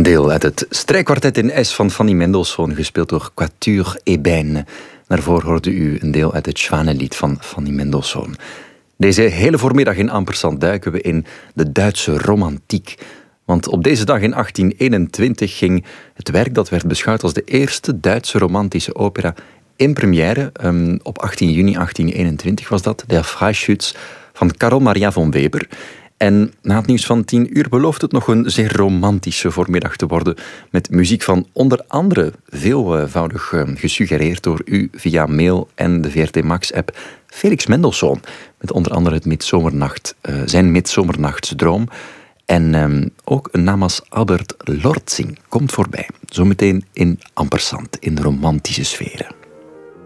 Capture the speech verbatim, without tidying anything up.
deel uit het strijkkwartet in S van Fanny Mendelssohn, gespeeld door Quatuor Ébène. Daarvoor hoorde u een deel uit het Zwanenlied van Fanny Mendelssohn. Deze hele voormiddag in Ampersand duiken we in de Duitse romantiek. Want op deze dag in achttien eenentwintig ging het werk dat werd beschouwd als de eerste Duitse romantische opera in première. Um, op achttien juni achttien eenentwintig was dat, Der Freischütz van Carl Maria von Weber. En na het nieuws van tien uur belooft het nog een zeer romantische voormiddag te worden, met muziek van onder andere, veelvoudig uh, gesuggereerd door u via mail en de V R T Max-app, Felix Mendelssohn, met onder andere het midzomernacht, uh, zijn Midzomernachtsdroom. En um, ook een naam als Albert Lortzing komt voorbij. Zometeen in Ampersand, in romantische sferen.